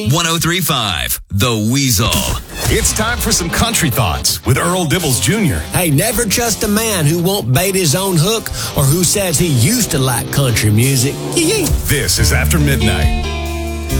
1035 The Weasel. It's time for some country thoughts with Earl Dibbles Jr. Hey, never trust a man who won't bait his own hook or who says he used to like country music. This is After Midnight.